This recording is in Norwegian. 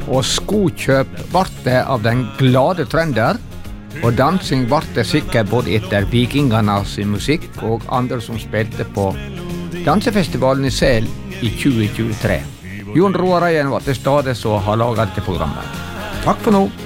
og skokjøp vart det av den glade trønder, og dansing vart det sikkert både etter vikingene sin musikk og andre som spilte på dansefestivalen i Sel i 2023. Jon Roar Reien var til stede, så har laget dette programmet. Takk for nå.